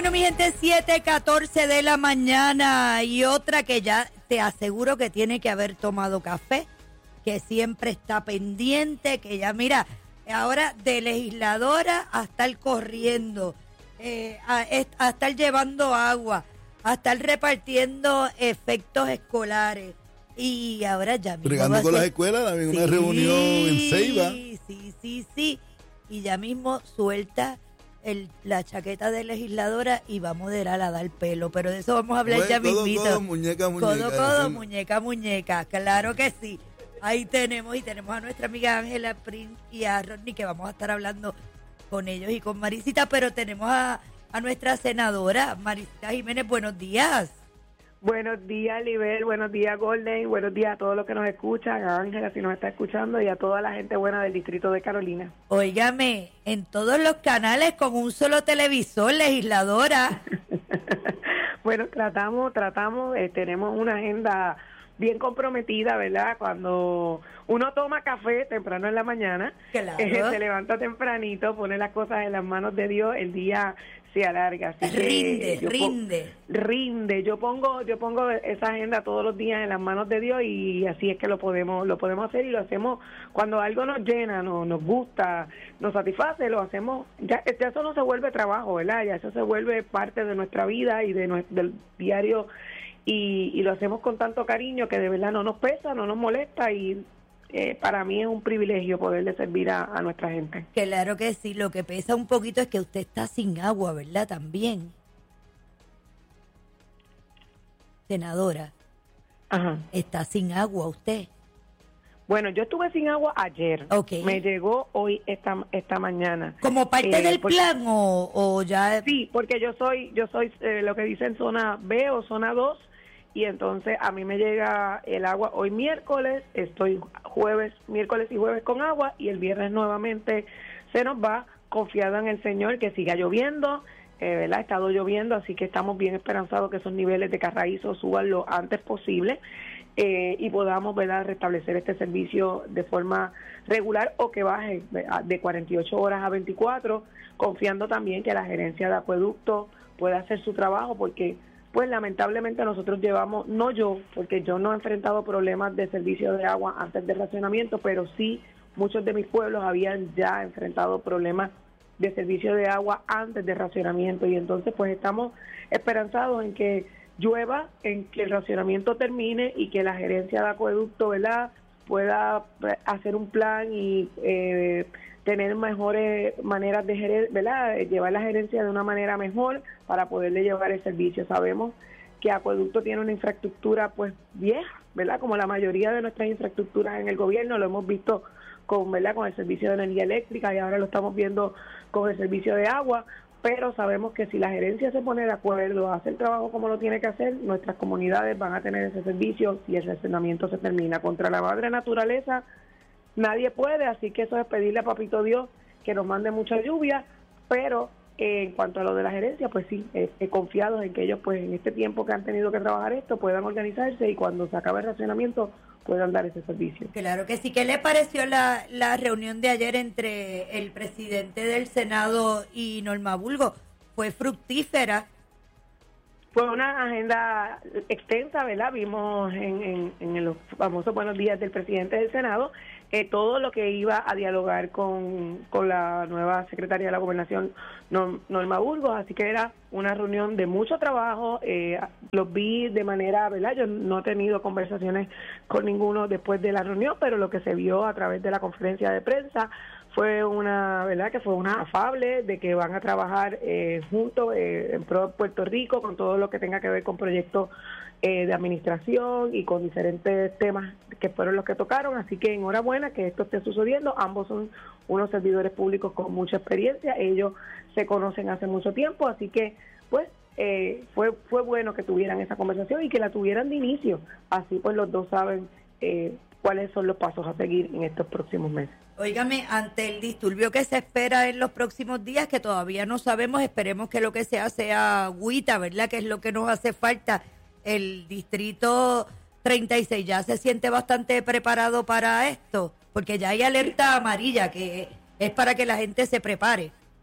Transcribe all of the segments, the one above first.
Bueno, mi gente, 7:14 de la mañana y otra que ya te aseguro que tiene que haber tomado café, que siempre está pendiente, que ya mira, ahora de legisladora a estar corriendo, a estar llevando agua, a estar repartiendo efectos escolares y ahora ya mismo Brigando con las escuelas, también una reunión en Ceiba. Sí, y ya mismo suelta la chaqueta de legisladora y va a moderar a dar pelo, pero de eso vamos a hablar ya mismito. Codo, muñeca. Codo, muñeca, claro que sí. Ahí tenemos a nuestra amiga Ángela Prince y a Rodney, que vamos a estar hablando con ellos y con Marisita, pero tenemos a nuestra senadora, Marisita Jiménez. Buenos días. Buenos días, Libel, buenos días, Golden, buenos días a todos los que nos escuchan, a Ángela si nos está escuchando y a toda la gente buena del distrito de Carolina. Óigame, en todos los canales con un solo televisor, legisladora. Bueno, tratamos, tenemos una agenda bien comprometida, ¿verdad? Cuando uno toma café temprano en la mañana, claro, se levanta tempranito, pone las cosas en las manos de Dios, el día se alarga. Así rinde. Yo pongo esa agenda todos los días en las manos de Dios y así es que lo podemos hacer, y lo hacemos cuando algo nos llena, nos gusta, nos satisface, lo hacemos. Ya eso no se vuelve trabajo, ¿verdad? Ya eso se vuelve parte de nuestra vida y del diario. Y lo hacemos con tanto cariño que de verdad no nos pesa, no nos molesta, y para mí es un privilegio poderle servir a nuestra gente. Claro que sí, lo que pesa un poquito es que usted está sin agua, ¿verdad? También. Senadora. Ajá. ¿Está sin agua usted? Bueno, yo estuve sin agua ayer. Okay. Me llegó hoy esta mañana. ¿Como parte del plan o ya? Sí, porque yo soy lo que dicen zona B o zona 2, y entonces a mí me llega el agua hoy miércoles, estoy miércoles y jueves con agua, y el viernes nuevamente se nos va, confiada en el Señor que siga lloviendo, ¿verdad? Ha estado lloviendo, así que estamos bien esperanzados que esos niveles de Carraízo suban lo antes posible. Y podamos, ¿verdad?, restablecer este servicio de forma regular o que baje de 48 horas a 24, confiando también que la gerencia de acueducto pueda hacer su trabajo, porque pues lamentablemente nosotros llevamos, no yo, porque yo no he enfrentado problemas de servicio de agua antes del racionamiento, pero sí muchos de mis pueblos habían ya enfrentado problemas de servicio de agua antes del racionamiento, y entonces pues estamos esperanzados en que llueva, en que el racionamiento termine y que la gerencia de acueducto, ¿verdad?, pueda hacer un plan y tener mejores maneras de ¿verdad?, llevar la gerencia de una manera mejor para poderle llevar el servicio. Sabemos que acueducto tiene una infraestructura pues vieja, ¿verdad?, como la mayoría de nuestras infraestructuras en el gobierno. Lo hemos visto con el servicio de energía eléctrica, y ahora lo estamos viendo con el servicio de agua. Pero sabemos que si la gerencia se pone de acuerdo, hace el trabajo como lo tiene que hacer, nuestras comunidades van a tener ese servicio si el racionamiento se termina. Contra la madre naturaleza nadie puede, así que eso es pedirle a Papito Dios que nos mande mucha lluvia, pero en cuanto a lo de la gerencia, pues sí, confiados en que ellos pues en este tiempo que han tenido que trabajar esto puedan organizarse y cuando se acabe el racionamiento puedan dar ese servicio. Claro que sí. ¿Qué le pareció la reunión de ayer entre el presidente del Senado y Norma Burgos? ¿Fue fructífera? Fue una agenda extensa, ¿verdad? Vimos en los famosos buenos días del presidente del Senado todo lo que iba a dialogar con la nueva secretaria de la Gobernación, Norma Burgos, así que era una reunión de mucho trabajo. Los vi de manera, ¿verdad? Yo no he tenido conversaciones con ninguno después de la reunión, pero lo que se vio a través de la conferencia de prensa fue una, ¿verdad?, que fue una afable de que van a trabajar juntos en pro de Puerto Rico con todo lo que tenga que ver con proyectos de administración y con diferentes temas que fueron los que tocaron. Así que enhorabuena que esto esté sucediendo. Ambos son unos servidores públicos con mucha experiencia, ellos se conocen hace mucho tiempo, así que pues fue bueno que tuvieran esa conversación y que la tuvieran de inicio. Así pues los dos saben cuáles son los pasos a seguir en estos próximos meses. Óigame, ante el disturbio que se espera en los próximos días, que todavía no sabemos, esperemos que lo que sea agüita, ¿verdad?, que es lo que nos hace falta. El distrito 36 ya se siente bastante preparado para esto, porque ya hay alerta amarilla, que es para que la gente se prepare.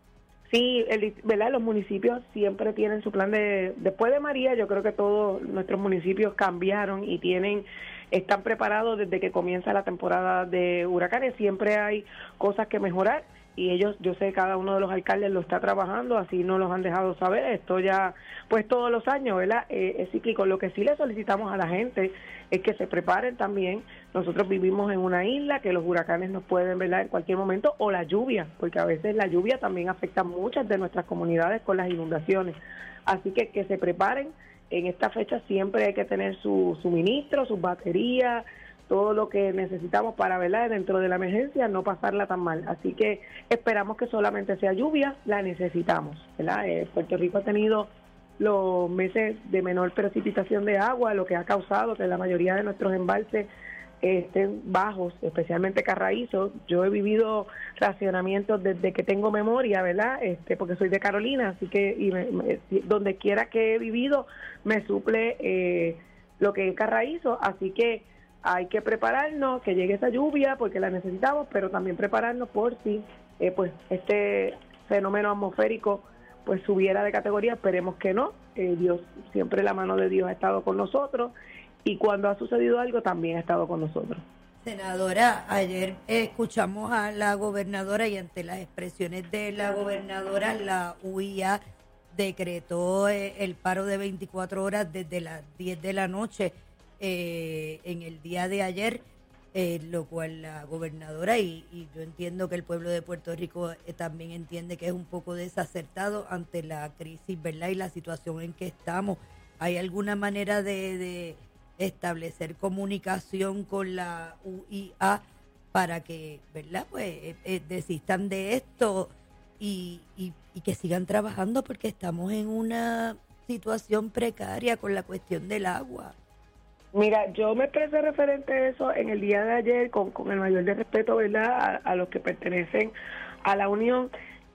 Sí, ¿verdad? Los municipios siempre tienen su plan después de María. Yo creo que todos nuestros municipios cambiaron y están preparados desde que comienza la temporada de huracanes. Siempre hay cosas que mejorar y yo sé, cada uno de los alcaldes lo está trabajando, así nos los han dejado saber. Esto ya, pues todos los años, ¿verdad? Es cíclico. Lo que sí le solicitamos a la gente es que se preparen también. Nosotros vivimos en una isla que los huracanes nos pueden, ¿verdad?, en cualquier momento, o la lluvia, porque a veces la lluvia también afecta a muchas de nuestras comunidades con las inundaciones. Así que se preparen. En esta fecha siempre hay que tener su suministro, sus baterías, todo lo que necesitamos para, ¿verdad?, dentro de la emergencia no pasarla tan mal. Así que esperamos que solamente sea lluvia, la necesitamos, ¿verdad? Puerto Rico ha tenido los meses de menor precipitación de agua, lo que ha causado que la mayoría de nuestros embalses estén bajos, especialmente Carraízo. Yo he vivido racionamientos desde que tengo memoria, ¿verdad? Porque soy de Carolina, así que donde quiera que he vivido me suple lo que es Carraízo, así que hay que prepararnos, que llegue esa lluvia porque la necesitamos, pero también prepararnos por si pues este fenómeno atmosférico pues subiera de categoría. Esperemos que no. Dios, siempre la mano de Dios ha estado con nosotros y cuando ha sucedido algo también ha estado con nosotros. Senadora, ayer escuchamos a la gobernadora y ante las expresiones de la gobernadora, la UIA decretó el paro de 24 horas desde las 10 de la noche en el día de ayer, lo cual la gobernadora y yo entiendo que el pueblo de Puerto Rico también entiende que es un poco desacertado ante la crisis, ¿verdad?, y la situación en que estamos. ¿Hay alguna manera de establecer comunicación con la UIA para que, ¿verdad?, pues desistan de esto y que sigan trabajando, porque estamos en una situación precaria con la cuestión del agua? Mira, yo me expresé referente a eso en el día de ayer con el mayor de respeto, ¿verdad?, a los que pertenecen a la Unión.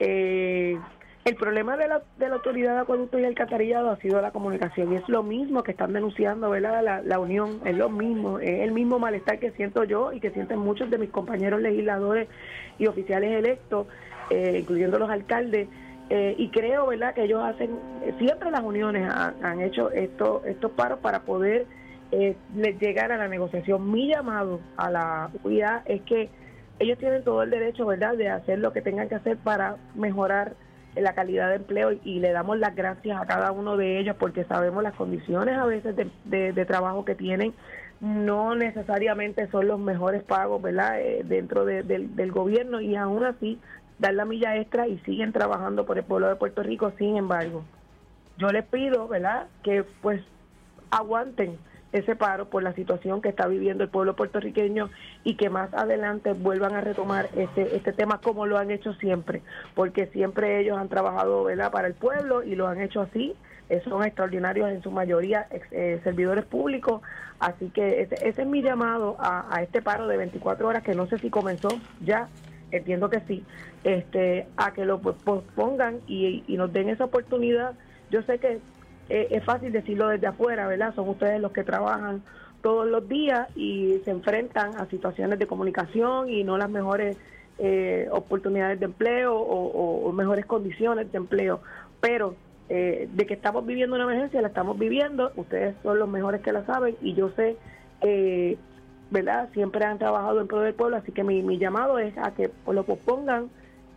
El problema de la Autoridad de Acueducto y Alcantarillado ha sido la comunicación, y es lo mismo que están denunciando, ¿verdad?, la Unión, es lo mismo, es el mismo malestar que siento yo y que sienten muchos de mis compañeros legisladores y oficiales electos, incluyendo los alcaldes, y creo, ¿verdad?, que ellos hacen, siempre las uniones han hecho estos paros para poder llegar a la negociación. Mi llamado a la UIA es que ellos tienen todo el derecho, ¿verdad?, de hacer lo que tengan que hacer para mejorar la calidad de empleo, y le damos las gracias a cada uno de ellos porque sabemos las condiciones a veces de trabajo que tienen no necesariamente son los mejores pagos, ¿verdad?, dentro del gobierno, y aún así dar la milla extra y siguen trabajando por el pueblo de Puerto Rico. Sin embargo, yo les pido, ¿verdad?, que pues aguanten ese paro por la situación que está viviendo el pueblo puertorriqueño y que más adelante vuelvan a retomar este tema como lo han hecho siempre, porque siempre ellos han trabajado, ¿verdad?, para el pueblo y lo han hecho así. Son extraordinarios en su mayoría, servidores públicos, así que ese es mi llamado a este paro de 24 horas, que no sé si comenzó ya, entiendo que sí, a que lo pospongan y nos den esa oportunidad. Yo sé que es fácil decirlo desde afuera, ¿verdad? Son ustedes los que trabajan todos los días y se enfrentan a situaciones de comunicación y no las mejores oportunidades de empleo o mejores condiciones de empleo, pero de que estamos viviendo una emergencia, la estamos viviendo, ustedes son los mejores que la saben, y yo sé que, ¿verdad?, siempre han trabajado en pro del pueblo, así que mi llamado es a que lo pospongan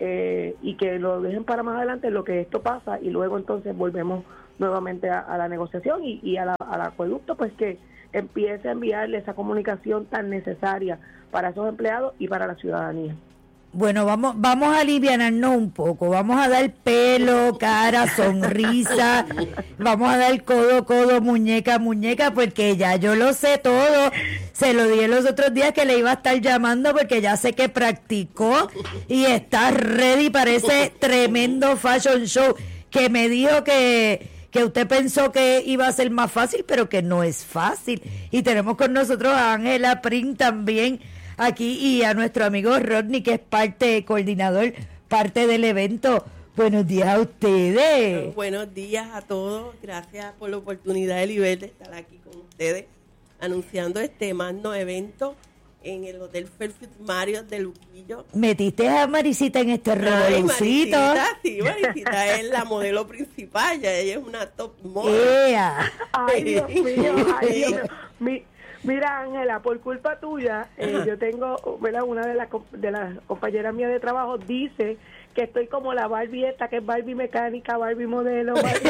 y que lo dejen para más adelante lo que esto pasa, y luego entonces volvemos nuevamente a la negociación y al acueducto, pues que empiece a enviarle esa comunicación tan necesaria para esos empleados y para la ciudadanía. Bueno, vamos a alivianarnos un poco, vamos a dar pelo, cara, sonrisa, vamos a dar codo, muñeca, porque ya yo lo sé todo. Se lo dije los otros días que le iba a estar llamando porque ya sé que practicó y está ready para ese tremendo fashion show que me dijo que usted pensó que iba a ser más fácil, pero que no es fácil. Y tenemos con nosotros a Ángela Prim también aquí, y a nuestro amigo Rodney, que es coordinador, parte del evento. Buenos días a ustedes. Buenos días a todos. Gracias por la oportunidad, Elibel, de estar aquí con ustedes anunciando este magno evento en el Hotel Fairfield Marriott de Luquillo. Metiste a Marisita en este revolucito. Marisita es la modelo principal, ya ella es una top model. Ay, Dios mío, ay, Dios mío. Mira, Ángela, por culpa tuya, yo tengo, ¿verdad? Una de las compañeras mías de trabajo dice que estoy como la Barbie esta, que es Barbie mecánica, Barbie modelo, Barbie...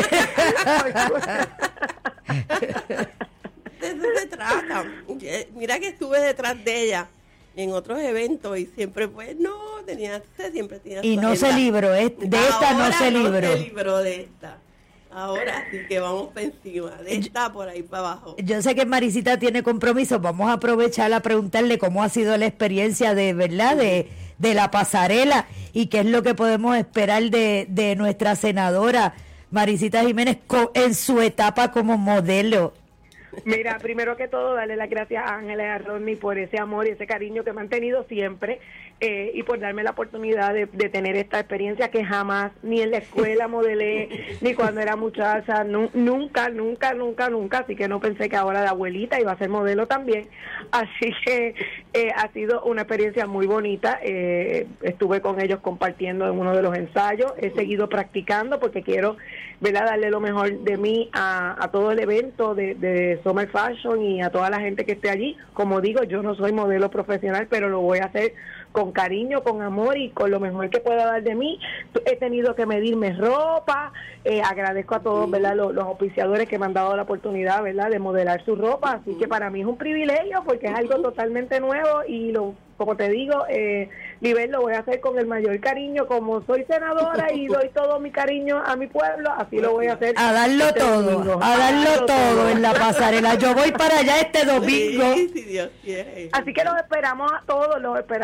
De eso se trata. Mira que estuve detrás de ella en otros eventos y siempre siempre tenía y no se libró, de esta no se libró. No se libró de esta. Ahora sí que vamos para encima, de esta por ahí para abajo. Yo sé que Marisita tiene compromiso, vamos a aprovechar a preguntarle cómo ha sido la experiencia de verdad de la pasarela y qué es lo que podemos esperar de nuestra senadora Marisita Jiménez en su etapa como modelo. Mira, primero que todo, darle las gracias a Ángela y a Rodney por ese amor y ese cariño que me han tenido siempre y por darme la oportunidad de tener esta experiencia que jamás, ni en la escuela modelé, ni cuando era muchacha, nunca, así que no pensé que ahora de abuelita iba a ser modelo también. Así que ha sido una experiencia muy bonita. Estuve con ellos compartiendo en uno de los ensayos, he seguido practicando porque quiero, ¿verdad?, darle lo mejor de mí a todo el evento de Summer Fashion y a toda la gente que esté allí. Como digo, yo no soy modelo profesional, pero lo voy a hacer con cariño, con amor y con lo mejor que pueda dar de mí. He tenido que medirme ropa, agradezco a todos, ¿verdad?, los auspiciadores que me han dado la oportunidad, ¿verdad?, de modelar su ropa, así que para mí es un privilegio porque es algo totalmente nuevo y como te digo, Libel, lo voy a hacer con el mayor cariño, como soy senadora y doy todo mi cariño a mi pueblo, así lo voy a hacer. A darlo todo en la pasarela. Yo voy para allá este domingo. Sí, si Dios quiere. Así que los esperamos a todos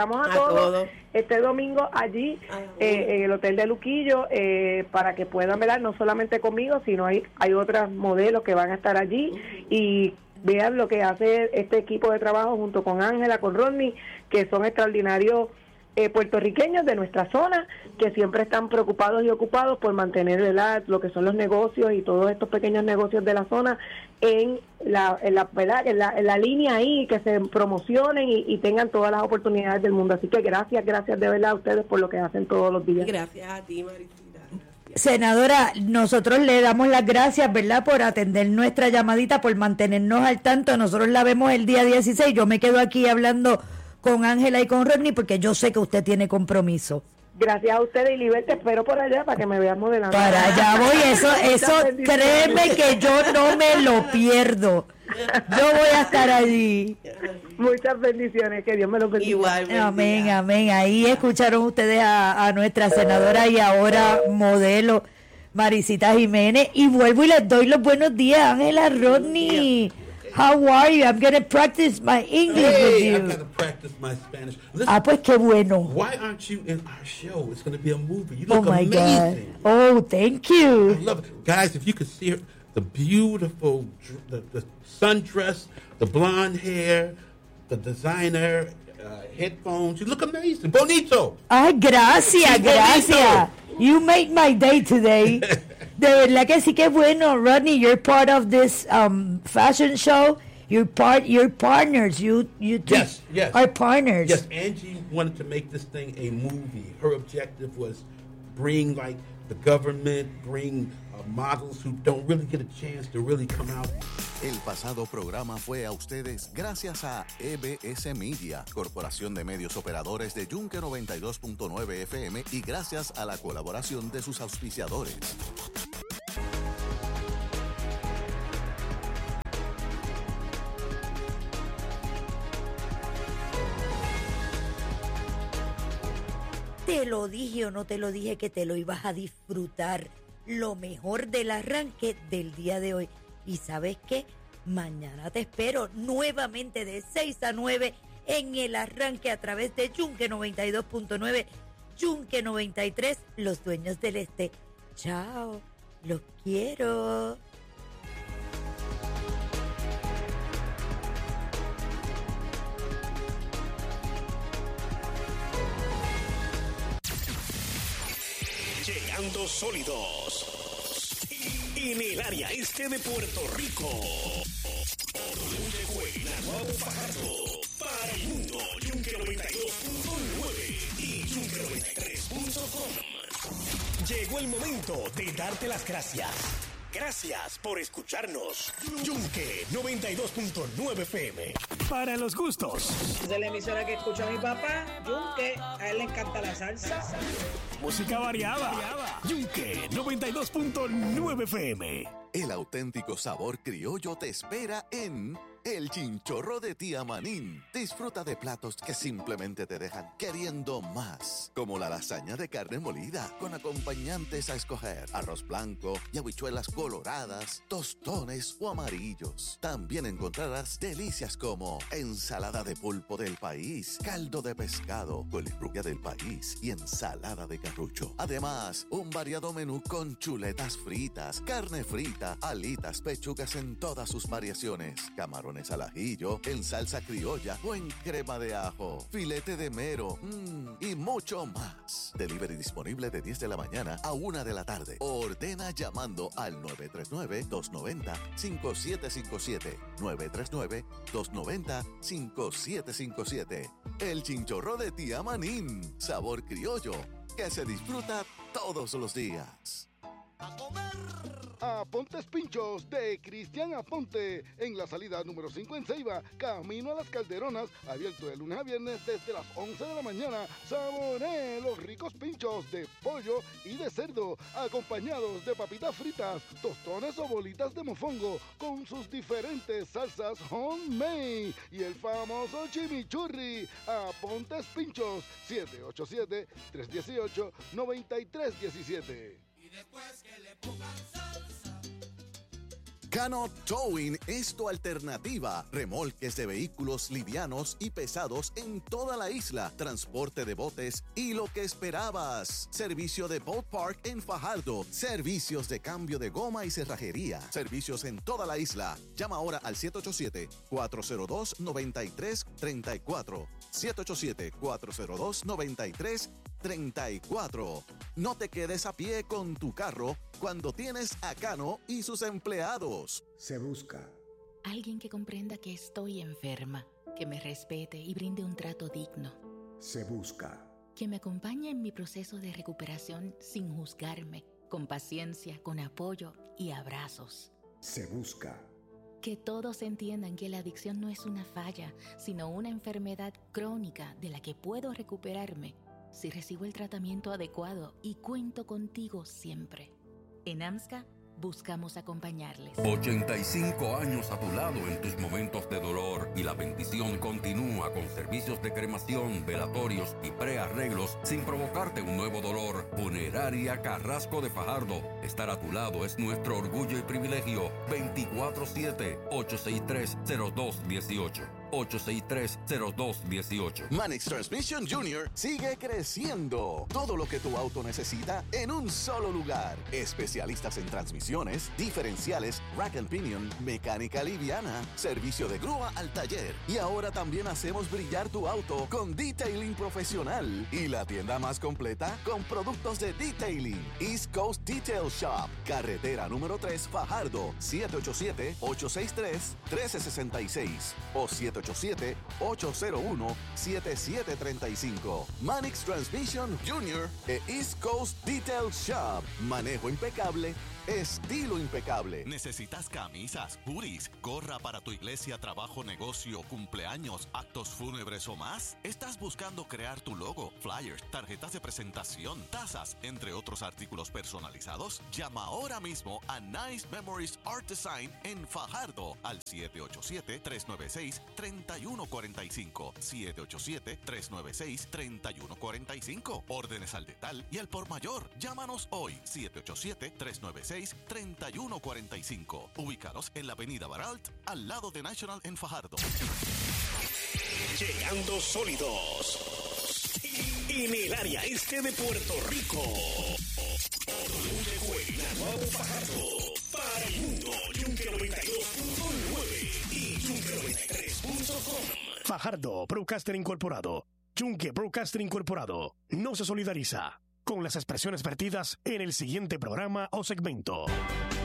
este domingo allí en el Hotel de Luquillo para que puedan ver no solamente conmigo, sino hay otras modelos que van a estar allí y vean lo que hace este equipo de trabajo junto con Ángela, con Rodney, que son extraordinarios puertorriqueños de nuestra zona, que siempre están preocupados y ocupados por mantener, ¿verdad?, lo que son los negocios y todos estos pequeños negocios de la zona en la línea ahí, que se promocionen y tengan todas las oportunidades del mundo. Así que gracias de verdad a ustedes por lo que hacen todos los días. Gracias a ti, Marisita. Senadora, nosotros le damos las gracias, ¿verdad?, por atender nuestra llamadita, por mantenernos al tanto. Nosotros la vemos el día 16. Yo me quedo aquí hablando con Ángela y con Rodney porque yo sé que usted tiene compromiso. Gracias a ustedes, y Libel, te espero por allá para que me veas modelando. Para allá voy, eso créeme que yo no me lo pierdo. Yo voy a estar allí. Muchas bendiciones, que Dios me lo bendiga. Igual, amén, amén. Ahí escucharon ustedes a nuestra senadora y ahora modelo Marisita Jiménez. Y vuelvo y les doy los buenos días, Ángela, Rodney. How are you? I'm going to practice my English with you. I'm going to practice my Spanish. Listen, pues qué bueno. why aren't you in our show? It's going to be a movie. You look my amazing. God. Oh, thank you. I love it. Guys, if you could see her, the beautiful the sundress, the blonde hair, the designer headphones. You look amazing. Bonito. Ay, gracias. You made my day today. De verdad que sí, que bueno, Rodney. You're part of this fashion show. You're partners. You yes. are partners. Yes, Angie wanted to make this thing a movie. Her objective was bring the government, bring models who don't really get a chance to really come out. El pasado programa fue a ustedes gracias a EBS Media, Corporación de Medios Operadores de Yunque 92.9 FM y gracias a la colaboración de sus auspiciadores. Te lo dije o no te lo dije que te lo ibas a disfrutar. Lo mejor del arranque del día de hoy. Y ¿sabes qué? Mañana te espero nuevamente de 6 a 9 en el arranque a través de Yunque 92.9, Yunque 93, los dueños del este. Chao, los quiero. Llegando sólidos en el área este de Puerto Rico. Llegó el Nahuatl Fajardo. Para el mundo, Yunque 92.9 y Yunque93.com. Llegó el momento de darte las gracias. Gracias por escucharnos. Yunque 92.9 FM. Para los gustos. Es la emisora que escucha a mi papá, Yunque. A él le encanta la salsa. Música variada. Yunque 92.9 FM. El auténtico sabor criollo te espera en El Chinchorro de Tía Manín. Disfruta de platos que simplemente te dejan queriendo más, como la lasaña de carne molida con acompañantes a escoger, arroz blanco y habichuelas coloradas, tostones o amarillos. También encontrarás delicias como ensalada de pulpo del país, caldo de pescado, colifrubia del país y ensalada de carrucho. Además, un variado menú con chuletas fritas, carne frita, alitas, pechugas en todas sus variaciones, camarones al ajillo, en salsa criolla o en crema de ajo, filete de mero y mucho más. Delivery disponible de 10 de la mañana a 1 de la tarde. Ordena llamando al 939-290-5757. 939-290-5757. El Chinchorro de Tía Manín. Sabor criollo que se disfruta todos los días. ¡A comer! Apontes Pinchos de Cristian Aponte, en la salida número 5 en Ceiba, camino a las Calderonas, abierto de lunes a viernes desde las 11 de la mañana. Saboree los ricos pinchos de pollo y de cerdo, acompañados de papitas fritas, tostones o bolitas de mofongo, con sus diferentes salsas homemade y el famoso chimichurri. Apontes Pinchos, 787-318-9317. Y después que le pongan salsa. Cano Towing es tu alternativa. Remolques de vehículos livianos y pesados en toda la isla. Transporte de botes y lo que esperabas. Servicio de Boat Park en Fajardo. Servicios de cambio de goma y cerrajería. Servicios en toda la isla. Llama ahora al 787-402-9334. 787-402-9334. No te quedes a pie con tu carro cuando tienes a Cano y sus empleados. Se busca alguien que comprenda que estoy enferma, que me respete y brinde un trato digno. Se busca que me acompañe en mi proceso de recuperación sin juzgarme, con paciencia, con apoyo y abrazos. Se busca que todos entiendan que la adicción no es una falla, sino una enfermedad crónica de la que puedo recuperarme si recibo el tratamiento adecuado y cuento contigo siempre. En AMSCA buscamos acompañarles. 85 años a tu lado en tus momentos de dolor, y la bendición continúa con servicios de cremación, velatorios y prearreglos sin provocarte un nuevo dolor. Funeraria Carrasco de Fajardo. Estar a tu lado es nuestro orgullo y privilegio. 24-7-863-0218. 863-0218. Manix Transmission Jr. sigue creciendo. Todo lo que tu auto necesita en un solo lugar. Especialistas en transmisiones, diferenciales, rack and pinion, mecánica liviana, servicio de grúa al taller. Y ahora también hacemos brillar tu auto con detailing profesional. Y la tienda más completa con productos de detailing. East Coast Detail Shop. Carretera número 3, Fajardo. 787-863-1366 o 787-801-7735. Manix Transmission Jr. e East Coast Detail Shop. Manejo impecable, estilo impecable. ¿Necesitas camisas, hoodies, gorra para tu iglesia, trabajo, negocio, cumpleaños, actos fúnebres o más? ¿Estás buscando crear tu logo, flyers, tarjetas de presentación, tazas, entre otros artículos personalizados? Llama ahora mismo a Nice Memories Art Design en Fajardo al 787-396-3145. 787-396-3145. Órdenes al detalle y al por mayor. Llámanos hoy. 787-396-3145. Ubícalos en la avenida Baralt, al lado de National en Fajardo. Llegando sólidos en el área este de Puerto Rico. Naguabo Fajardo. Para el mundo, Yunque 92.9 y Yunque 93.com. Fajardo Broadcaster Incorporado. Yunque Broadcaster Incorporado no se solidariza con las expresiones vertidas en el siguiente programa o segmento.